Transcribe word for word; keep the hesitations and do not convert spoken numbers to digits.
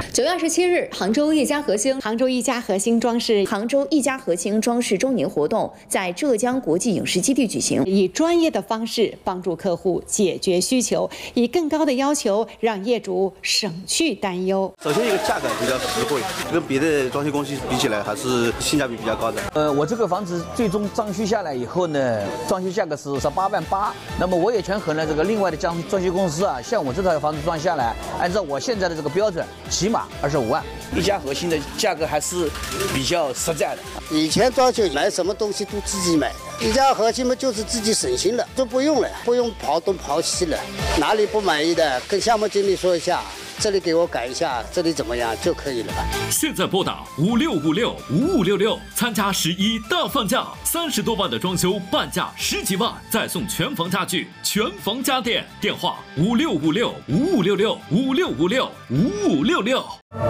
九月二十七日，杭州一家核心杭州一家核心装饰杭州一家核心装饰周年活动在浙江国际影视基地举行， 以专业的方式帮助客户解决需求，以更高的要求让业主省去担忧。 首先，一个价格比较实惠，跟别的装修公司比起来，还是性价比比较高的。 呃，我这个房子最终装修下来以后呢，装修价格是十八万八。那么我也权衡了这个另外的装装修公司啊，像我这套房子装下来，按照我现在的这个标准，起码二十五万。一家核心的价格还是比较实在的。 以前装修买什么东西都自己买的，一家核心嘛就是自己省心了，都不用了，不用跑东跑西了。哪里不满意的，跟项目经理说一下，这里给我改一下，这里怎么样就可以了。 现在拨打五六五六五五六六，参加十一大放价，三十多万的装修半价十几万，再送全房家具、全房家电。电话五六五六五五六六五六五六五五六六。